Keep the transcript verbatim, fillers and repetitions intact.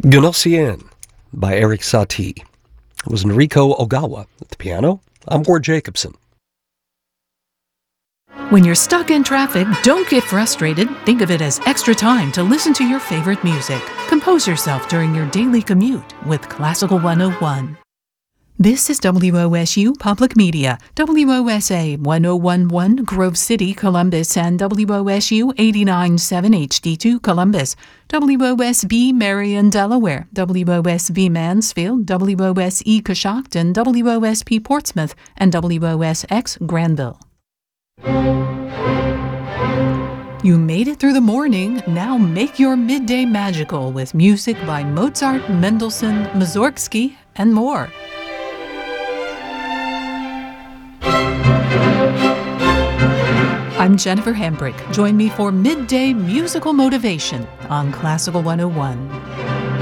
Gunosian by Eric Satie. It was Noriko Ogawa at the piano. I'm Ward Jacobson. When you're stuck in traffic, don't get frustrated. Think of it as extra time to listen to your favorite music. Compose yourself during your daily commute with Classical one oh one. This is W O S U Public Media, W O S A one oh one point one Grove City, Columbus, and W O S U eighty-nine point seven H D two Columbus, W O S B Marion, Delaware, W O S B Mansfield, W O S E Coshocton, W O S P Portsmouth, and W O S X Granville. You made it through the morning. Now make your midday magical with music by Mozart, Mendelssohn, Mussorgsky, and more. I'm Jennifer Hambrick. Join me for Midday Musical Motivation on Classical one oh one.